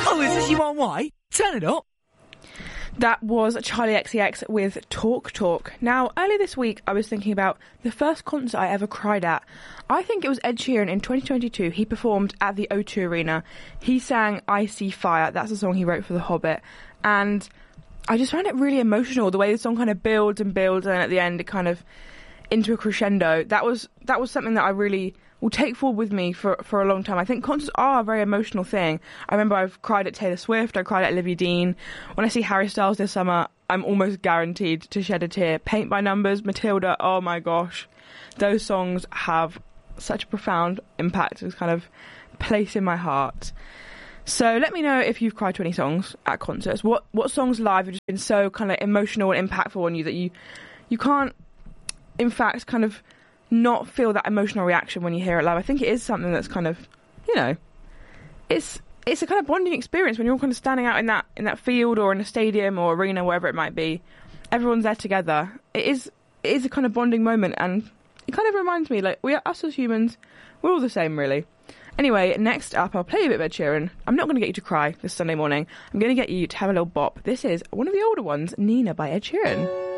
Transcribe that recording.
Oh, is this you on white? Turn it up. That was Charlie XCX with Talk Talk. Now, earlier this week, I was thinking about the first concert I ever cried at. I think it was Ed Sheeran in 2022. He performed at the O2 Arena. He sang I See Fire. That's a song he wrote for The Hobbit. And I just found it really emotional, the way the song kind of builds and builds, and at the end it kind of into a crescendo. That was something that I really will take forward with me for a long time. I think concerts are a very emotional thing. I remember I've cried at Taylor Swift, I cried at Olivia Dean. When I see Harry Styles this summer, I'm almost guaranteed to shed a tear. Paint by Numbers, Matilda, oh my gosh. Those songs have such a profound impact and kind of place in my heart. So let me know if you've cried to any songs at concerts. What songs live have just been so kind of emotional and impactful on you that you can't, in fact, kind of not feel that emotional reaction when you hear it live. I think it is something that's kind of, you know, it's a kind of bonding experience when you're all kind of standing out in that field or in a stadium or arena, wherever it might be. Everyone's there together. It is a kind of bonding moment, and it kind of reminds me, like, us as humans, we're all the same, really. Anyway, next up, I'll play you a bit of Ed Sheeran. I'm not going to get you to cry this Sunday morning. I'm going to get you to have a little bop. This is one of the older ones, Nina by Ed Sheeran.